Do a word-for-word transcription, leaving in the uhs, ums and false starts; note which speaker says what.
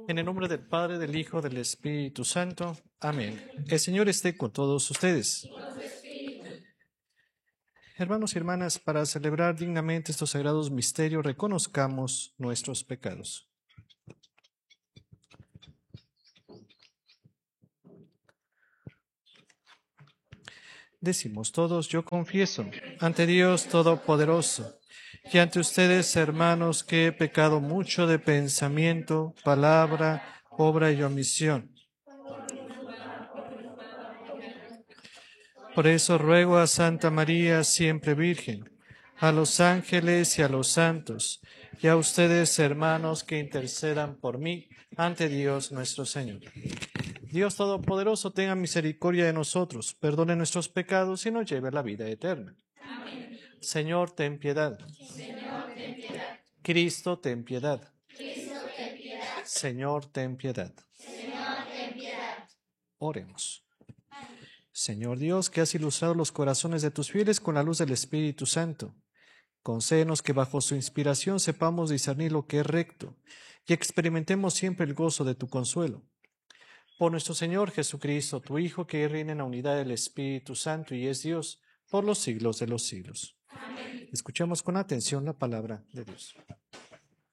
Speaker 1: En el nombre del Padre, del Hijo, del Espíritu Santo. Amén. El Señor esté con todos ustedes. Hermanos y hermanas, para celebrar dignamente estos sagrados misterios, reconozcamos nuestros pecados. Decimos todos, yo confieso ante Dios Todopoderoso y ante ustedes, hermanos, que he pecado mucho de pensamiento, palabra, obra y omisión. Por eso ruego a Santa María, siempre Virgen, a los ángeles y a los santos, y a ustedes, hermanos, que intercedan por mí ante Dios nuestro Señor. Dios Todopoderoso, tenga misericordia de nosotros, perdone nuestros pecados y nos lleve a la vida eterna.
Speaker 2: Amén.
Speaker 1: Señor, ten piedad.
Speaker 2: Señor, ten piedad.
Speaker 1: Cristo, ten piedad.
Speaker 2: Cristo, ten piedad.
Speaker 1: Señor, ten piedad.
Speaker 2: Señor, ten piedad.
Speaker 1: Oremos. Señor Dios, que has ilustrado los corazones de tus fieles con la luz del Espíritu Santo, concédenos que bajo su inspiración sepamos discernir lo que es recto y experimentemos siempre el gozo de tu consuelo. Por nuestro Señor Jesucristo, tu Hijo, que reina en la unidad del Espíritu Santo y es Dios por los siglos de los siglos.
Speaker 2: Amén.
Speaker 1: Escuchemos con atención la palabra de Dios.